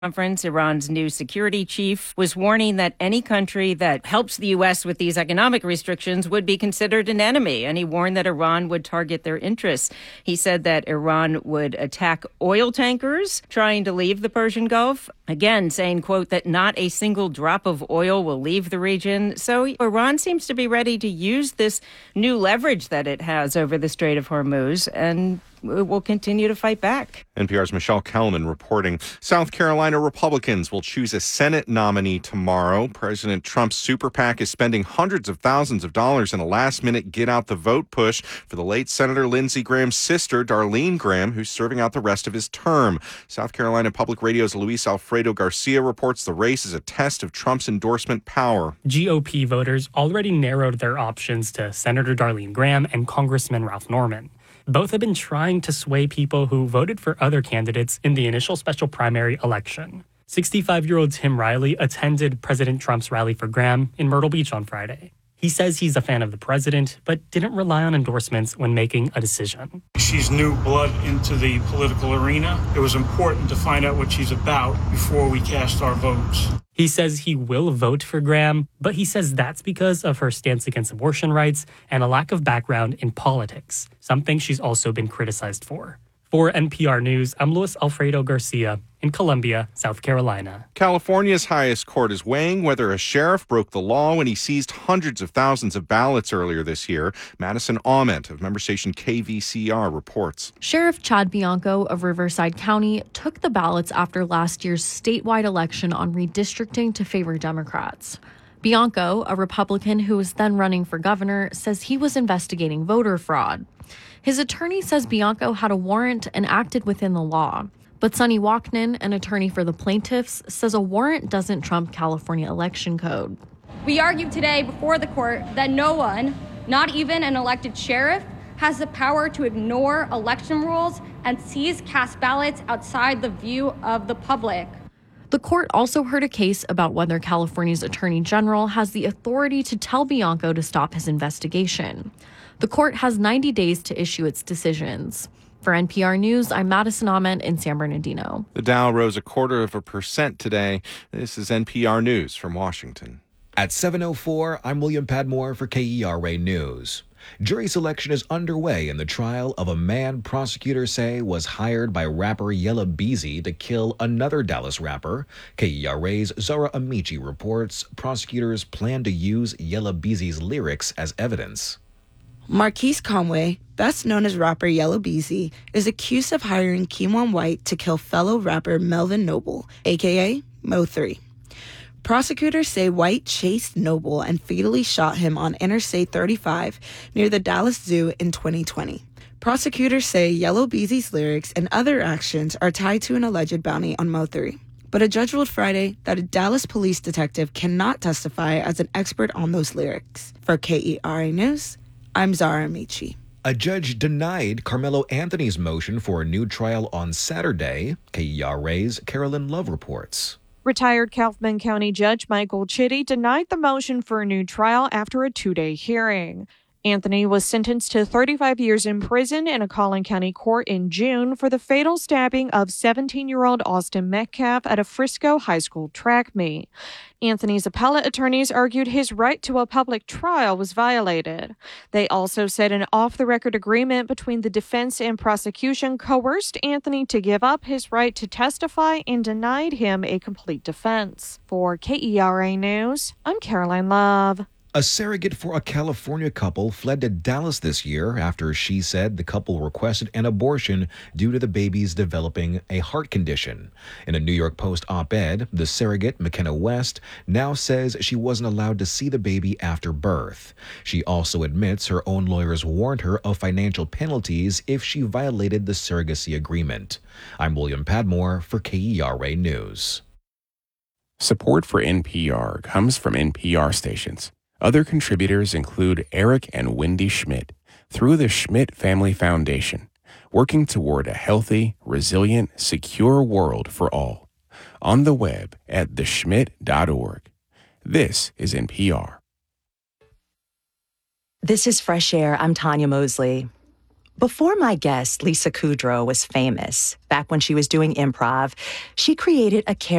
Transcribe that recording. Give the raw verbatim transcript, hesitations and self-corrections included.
Conference, Iran's new security chief was warning that any country that helps the U S with these economic restrictions would be considered an enemy, and he warned that Iran would target their interests. He said that Iran would attack oil tankers trying to leave the Persian Gulf, again saying, quote, that not a single drop of oil will leave the region. So Iran seems to be ready to use this new leverage that it has over the Strait of Hormuz, and will continue to fight back. N P R's Michelle Kelman reporting. South Carolina Republicans will choose a Senate nominee tomorrow. President Trump's super PAC is spending hundreds of thousands of dollars in a last-minute get-out-the-vote push for the late Senator Lindsey Graham's sister, Darlene Graham, who's serving out the rest of his term. South Carolina Public Radio's Luis Alfredo Garcia reports the race is a test of Trump's endorsement power. G O P voters already narrowed their options to Senator Darlene Graham and Congressman Ralph Norman. Both have been trying to sway people who voted for other candidates in the initial special primary election. sixty-five-year-old Tim Riley attended President Trump's rally for Graham in Myrtle Beach on Friday. He says he's a fan of the president, but didn't rely on endorsements when making a decision. She's new blood into the political arena. It was important to find out what she's about before we cast our votes. He says he will vote for Graham, but he says that's because of her stance against abortion rights and a lack of background in politics, something she's also been criticized for. For N P R News, I'm Luis Alfredo Garcia in Columbia, South Carolina. California's highest court is weighing whether a sheriff broke the law when he seized hundreds of thousands of ballots earlier this year. Madison Aument of member station K V C R reports. Sheriff Chad Bianco of Riverside County took the ballots after last year's statewide election on redistricting to favor Democrats. Bianco, a Republican who was then running for governor, says he was investigating voter fraud. His attorney says Bianco had a warrant and acted within the law. But Sonny Wachman, an attorney for the plaintiffs, says a warrant doesn't trump California election code. We argue today before the court that no one, not even an elected sheriff, has the power to ignore election rules and seize cast ballots outside the view of the public. The court also heard a case about whether California's attorney general has the authority to tell Bianco to stop his investigation. The court has ninety days to issue its decisions. For N P R News, I'm Madison Aument in San Bernardino. The Dow rose a quarter of a percent today. This is N P R News from Washington. At seven oh four, I'm William Padmore for K E R A News. Jury selection is underway in the trial of a man prosecutors say was hired by rapper Yella Beezy to kill another Dallas rapper. K E R A's Zara Amici reports prosecutors plan to use Yella Beezy's lyrics as evidence. Marquise Conway, best known as rapper Yella Beezy, is accused of hiring Keemon White to kill fellow rapper Melvin Noble, a k a. Mo three. Prosecutors say White chased Noble and fatally shot him on Interstate thirty-five near the Dallas Zoo in twenty twenty. Prosecutors say Yella Beezy's lyrics and other actions are tied to an alleged bounty on Mo three. But a judge ruled Friday that a Dallas police detective cannot testify as an expert on those lyrics. For K E R A News, I'm Zara Amici. A judge denied Carmelo Anthony's motion for a new trial on Saturday. K E R A's Carolyn Love reports. Retired Kaufman County Judge Michael Chitty denied the motion for a new trial after a two-day hearing. Anthony was sentenced to thirty-five years in prison in a Collin County court in June for the fatal stabbing of seventeen-year-old Austin Metcalf at a Frisco high school track meet. Anthony's appellate attorneys argued his right to a public trial was violated. They also said an off-the-record agreement between the defense and prosecution coerced Anthony to give up his right to testify and denied him a complete defense. For K E R A News, I'm Caroline Love. A surrogate for a California couple fled to Dallas this year after she said the couple requested an abortion due to the baby's developing a heart condition. In a New York Post op-ed, the surrogate, McKenna West, now says she wasn't allowed to see the baby after birth. She also admits her own lawyers warned her of financial penalties if she violated the surrogacy agreement. I'm William Padmore for K E R A News. Support for N P R comes from N P R stations. Other contributors include Eric and Wendy Schmidt through the Schmidt Family Foundation, working toward a healthy, resilient, secure world for all. On the web at the schmidt dot org. This is N P R. This is Fresh Air. I'm Tanya Mosley. Before my guest, Lisa Kudrow, was famous, back when she was doing improv, she created a character